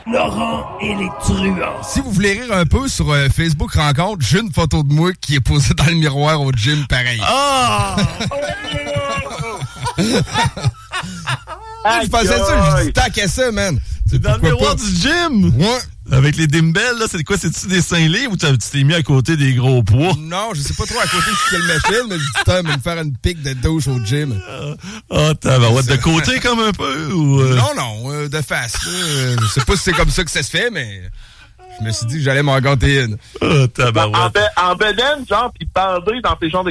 Laurent et les truands. Si vous voulez rire un peu sur Facebook Rencontre, j'ai une photo de moi qui est posée dans le miroir au gym pareil. Ah! Je pensais ça, je dis tant qu'à ça, man. C'est dans le miroir du gym? Ouais. Avec les dumbbells, là, c'est quoi? C'est-tu des seins libres ou tu t'es mis à côté des gros poids? Non, je sais pas trop à côté de quelle machine, mais je dis tant me faire une pique de douche au gym. Tabarouette, de côté comme un peu? Ou Non, de face. Je sais pas si c'est comme ça que ça se fait, mais je me suis dit que j'allais m'en gâter une. Tabarouette. En bedaine, genre, pis bandé dans tes genres de